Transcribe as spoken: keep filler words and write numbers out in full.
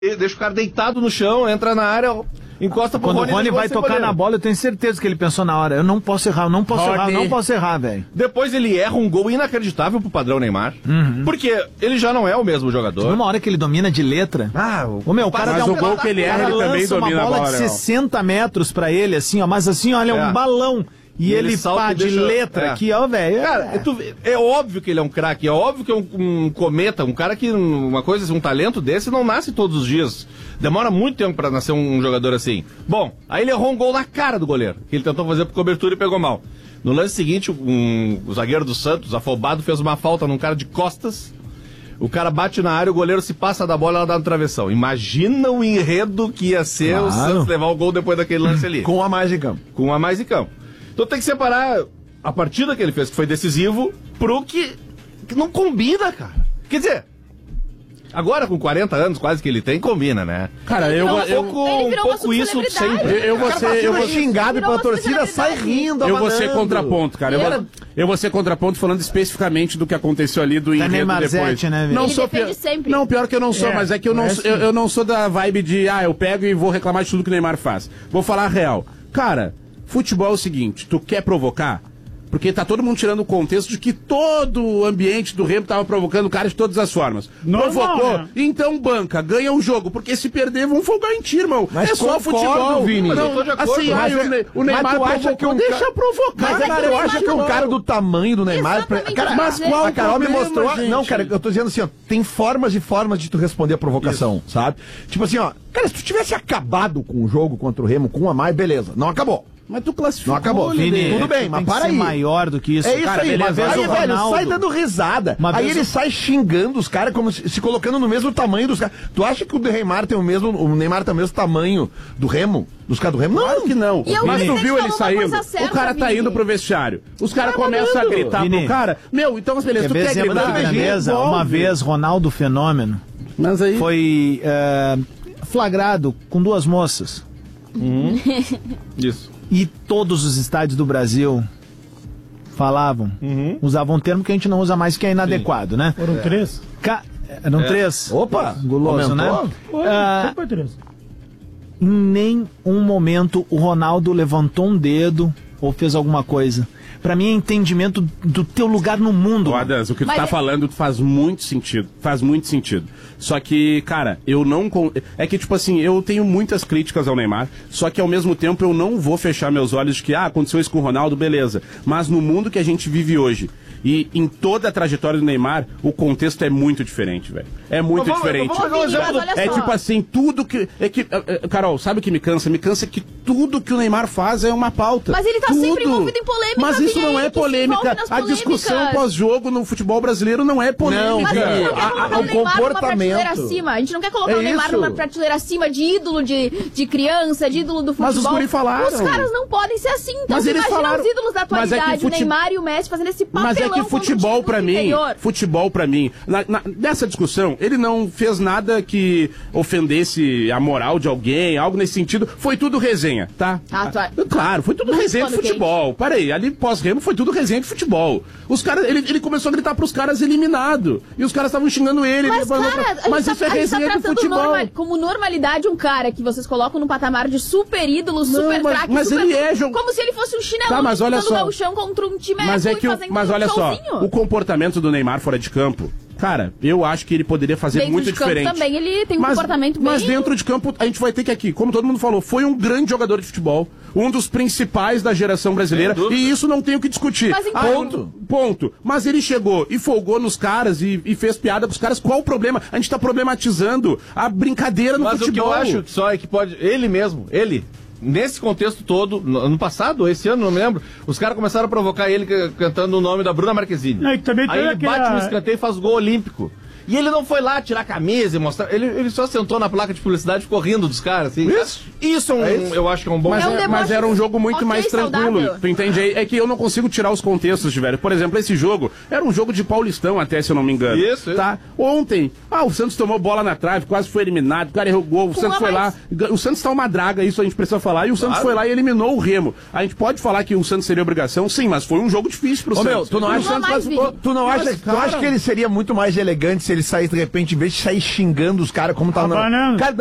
deixa o cara deitado no chão, entra na área, encosta pro Quando Rony. o Rony vai tocar goleiro. na bola, eu tenho certeza que ele pensou na hora. Eu não posso errar, eu não posso Rony. errar, eu não posso errar, velho. Depois ele erra um gol inacreditável pro padrão Neymar, Uhum. porque ele já não é o mesmo jogador. Numa hora que ele domina de letra. Ah, o, Ô, meu, o cara mas dá um o gol que ele erra, ele lança também domina uma a bola bola, de Léo. sessenta metros pra ele, assim, ó, mas assim, olha, É. um balão. E, E ele, ele salta pá, e de deixa- letra é. aqui, ó, velho. Cara, é, tu- é óbvio que ele é um craque, é óbvio que é um, um cometa, um cara que, uma coisa, um talento desse não nasce todos os dias. Demora muito tempo pra nascer um jogador assim. Bom, aí ele errou um gol na cara do goleiro, que ele tentou fazer por cobertura e pegou mal. No lance seguinte, um, o zagueiro do Santos, afobado, fez uma falta num cara de costas. O cara bate na área, o goleiro se passa da bola e ela dá no travessão. Imagina o enredo que ia ser Claro. o Santos levar o gol depois daquele lance ali. Com a mais em campo. Com um a mais em campo. Então tem que separar a partida que ele fez, que foi decisivo, pro que, que não combina, cara. Quer dizer, agora com quarenta anos quase que ele tem, combina, né? Cara, eu, É um eu, pouco, Ele um virou uma pouco isso subcelebridade. sempre. eu, eu vou O cara tá ser, eu sendo vou, xingado Virou pela uma torcida, sai celebridade. rindo, eu vou ser abanando. contraponto, cara. Eu Era- vou, eu vou ser contraponto falando especificamente do que aconteceu ali do Tá enredo Neymarzete, depois. né, velho? Não Ele sou defende pior, sempre. não, pior que eu não sou, É, mas é que eu não, é sou- eu, eu não sou da vibe de, ah, eu pego e vou reclamar de tudo que o Neymar faz. Vou falar a real. Cara, futebol é o seguinte, tu quer provocar? Porque tá todo mundo tirando o contexto de que todo o ambiente do Remo tava provocando o cara de todas as formas. Normal, Provocou, né? então banca, ganha o jogo, porque se perder vão folgar em ti, irmão. Mas é só concordo, futebol. Vini. Não, Mas eu tô de acordo. assim, Mas ai, é- o, Ne- o mas Neymar tu acha provocou, que um deixa ca- provocar. Mas é que cara, eu acho que um cara do tamanho do Neymar... Exatamente Cara, o que eu mas ia dizer. a Carol me problema, mostrou... gente? Não, cara, eu tô dizendo assim, ó, tem formas e formas de tu responder a provocação, sabe? Tipo assim, ó, cara, se tu tivesse acabado com o jogo contra o Remo, com um a mais, beleza, não acabou. Mas tu classificou. Não acabou. Vini. Tudo é bem, que mas tem que para ser aí. maior do que isso. É isso Cara, aí, beleza, uma vez aí, o velho, Ronaldo- sai dando risada. Uma Aí vez ele o- sai xingando os caras, como se, se colocando no mesmo tamanho dos caras. Tu acha que o Neymar tem o mesmo, o Neymar tem o mesmo tamanho do Remo? Dos caras do Remo? Não. Claro que não. E o Mas tu presidente viu ele falou uma saindo? coisa certa, O cara tá Vini. indo pro vestiário. Os caras Tá começam a mandando. gritar Vini. pro cara. Meu, então, beleza, tu Quer ver quer exemplo da gritar? grandeza? Envolve. Uma vez, Ronaldo Fenômeno Mas aí... foi é, flagrado com duas moças. Isso. E todos os estádios do Brasil falavam, Uhum. usavam um termo que a gente não usa mais, que é inadequado, né? Foram três? Ca- Eram três. Opa, Guloso, aumentou? né? Foi, Ah, sempre foi três. Em nenhum momento o Ronaldo levantou um dedo ou fez alguma coisa. Pra mim é entendimento do teu lugar no mundo. Ô, Adams, o que tu Mas tá é- falando faz muito sentido. Faz muito sentido. Só que, cara, eu não... con- É que, tipo assim, eu tenho muitas críticas ao Neymar, só que ao mesmo tempo eu não vou fechar meus olhos de que, ah, aconteceu isso com o Ronaldo, beleza. Mas no mundo que a gente vive hoje, e em toda a trajetória do Neymar, o contexto é muito diferente, velho. É muito Mas vamos- diferente. vamos pegar um Vini, exemplo mas do- olha É só. tipo assim, tudo que... É que é, é, Carol, sabe o que me cansa? Me cansa que tudo que o Neymar faz é uma pauta. Mas ele tá tudo. sempre envolvido em polêmica, Mas isso Vini, não ele é que se envolve polêmica. nas A discussão polêmicas. pós-jogo no futebol brasileiro não é polêmica. Não, Mas a gente não quer A- a- colocar o o Neymar numa comportamento. prateleira acima. A gente não quer colocar É o Neymar isso. numa prateleira acima de ídolo de, de criança, de ídolo do futebol. Mas os guri falaram. Os caras não podem ser assim. Então Mas você eles imagina falaram. os ídolos da Mas é que atualidade, fute- o Neymar e o Messi fazendo esse papelão Mas é que contra o futebol time pra do mim, interior. futebol pra mim, na- na- nessa discussão, ele não fez nada que ofendesse a moral de alguém, algo nesse sentido. Foi tudo resenha, tá? Ah, tu- Claro, foi tudo Muito resenha de pano futebol. Para aí, ali pós-Remo foi tudo resenha de futebol. Os caras, ele, ele começou a gritar pros caras eliminado. E os caras estavam xingando ele. Mas, ele falou, cara, a gente mas tá, isso é a gente tá resenha de tratando futebol. normal- como normalidade um cara que vocês colocam no patamar de super ídolo, super mas- craque, mas super ele tudo, é jo- como se ele fosse um chinelão Tá, mas olha disputando só. o gauchão contra um time Mas é ruim que, o- fazendo mas um olha só, showzinho. o comportamento do Neymar fora de campo, cara, eu acho que ele poderia fazer Dentro muito de campo diferente. também ele tem um mas, comportamento bem... Mas dentro de campo, a gente vai ter que aqui, como todo mundo falou, foi um grande jogador de futebol, um dos principais da geração brasileira, Sem dúvida. e isso não tem o que discutir. Mas então- ponto. Ponto. Mas ele chegou e folgou nos caras e, e fez piada pros caras. Qual o problema? A gente tá problematizando a brincadeira no Mas futebol. o que eu acho que só é que pode. Ele mesmo, ele. Nesse contexto todo, no ano passado, esse ano, não me lembro, os caras começaram a provocar ele ca- cantando o nome da Bruna Marquezine. Não, e também Aí tem ele aquela- bate no escanteio e faz gol olímpico. E ele não foi lá tirar a camisa e mostrar. Ele, ele só sentou na placa de publicidade e ficou rindo dos caras, assim. Isso. Isso é um, É isso. eu acho que é um bom Mas, É um é- deboche mas era um jogo muito ok, mais tranquilo, saudável. tu entende aí? É que eu não consigo tirar os contextos, de velho. Por exemplo, esse jogo era um jogo de Paulistão até, se eu não me engano. Isso, isso. Tá? Ontem, ah, o Santos tomou bola na trave, quase foi eliminado, o cara errou gol, o Com Santos a foi lá, mais. ga- o Santos tá uma draga, isso a gente precisa falar, e o Santos Claro. foi lá e eliminou o Remo. A gente pode falar que o Santos seria obrigação, sim, mas foi um jogo difícil pro Ô Santos. meu, tu não Não acha, dá mais, tu, Vini. tu não acha, Mas, tu acha cara- que ele seria muito mais elegante se ele ele saísse de repente, em vez de sair xingando os caras como tá Abanando. Cara,